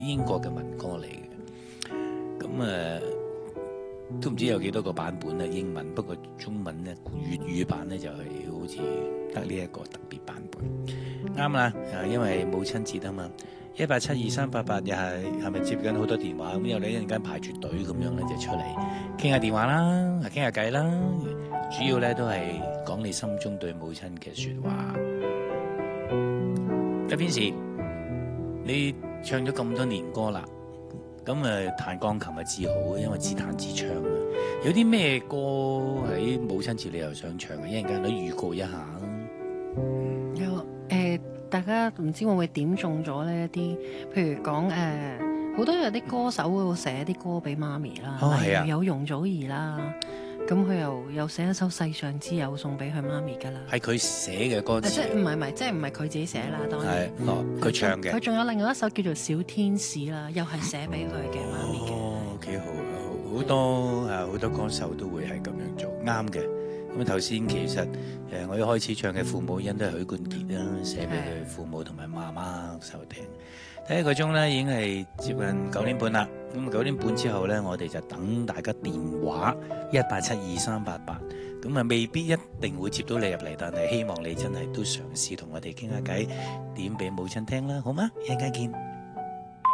英國嘅民歌嚟嘅。咁都唔知有幾多個版本啊，英文，不過中文咧粵語版咧就係好似得呢一個特別版本。啱啦，因為母親節啊嘛，1872388又係咪接緊好多電話？咁有你一陣間排住隊咁樣咧就出嚟傾下電話啦，傾下偈啦。主要咧都係講你心中對母親嘅説話。一邊時你唱咗咁多年歌啦。咁彈鋼琴係至好，因為自彈自唱啊。有啲咩歌喺母親節你又想唱嘅？一陣間都預告一下啦。 有大家唔知會唔會點中咗呢一啲？譬如講好多有啲歌手會寫啲歌俾媽咪啦，例如有容祖兒啦，咁佢又寫一首《世上之友》送俾佢媽咪㗎啦。係佢寫嘅歌詞， 即係唔係佢自己寫啦，當然係佢唱嘅。 佢仲有另外一首叫做《小天使》啦，又係寫俾佢嘅媽咪嘅。 幾好，好多歌手都會係咁樣做，啱嘅。咁頭先其實我一開始唱嘅《父母恩》都係許冠傑啦，寫俾佢父母同埋媽媽收聽。第一個鐘咧已經係接近9點半啦。咁9點半之後咧，我哋就等大家電話1872388。咁未必一定會接到你入嚟，但係希望你真係都嘗試同我哋傾下偈，點俾母親聽啦，好嗎？一陣間見。